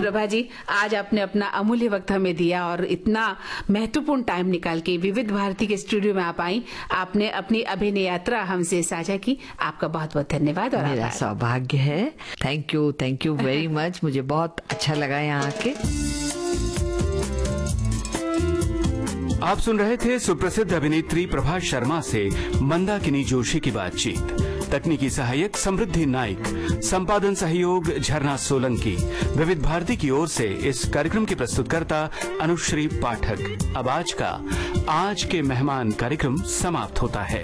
प्रभा जी, आज आपने अपना अमूल्य वक्त हमें दिया और इतना महत्वपूर्ण टाइम निकाल के विविध भारती के स्टूडियो में आप आई, आपने अपनी अभिनय यात्रा हमसे साझा की। आपका बहुत बहुत धन्यवाद। और मेरा सौभाग्य है। Thank you very much. मुझे बहुत अच्छा लगा यहाँ आके। आप सुन रहे थे सुप्रसिद्ध अभिनेत्री प्रभा शर्मा से मंदाकिनी जोशी की बातचीत। तकनीकी सहायक समृद्धि नाइक, संपादन सहयोग झरना सोलंकी। विविध भारती की ओर से इस कार्यक्रम की प्रस्तुतकर्ता अनुश्री पाठक। अब आज के मेहमान कार्यक्रम समाप्त होता है।